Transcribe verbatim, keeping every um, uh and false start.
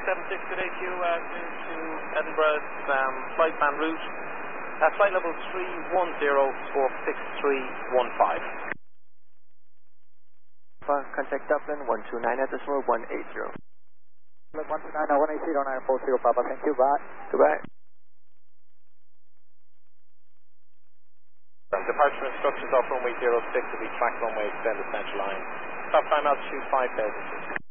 seven six, good day to you, uh, to Edinburgh's um, flight man route. Uh, flight level three one zero, score six three one five. Uh, contact Dublin one two nine at decimal one eight zero. one two nine, one eight zero, nine four zero, Papa, thank you, bye. Goodbye. Departure instructions off runway zero six will be track runway extended central line. Stop time altitude five thousand.